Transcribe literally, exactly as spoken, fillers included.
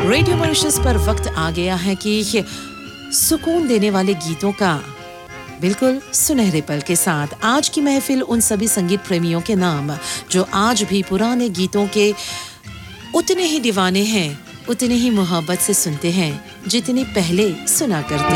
radio Mauritius पर वक्त आ गया है कि सुकून देने वाले गीतों का बिल्कुल सुनहरे पल के साथ आज की महफिल उन सभी संगीत प्रेमियों के नाम जो आज भी पुराने गीतों के उतने ही दीवाने हैं, उतने ही मोहब्बत से सुनते हैं जितने पहले सुना करते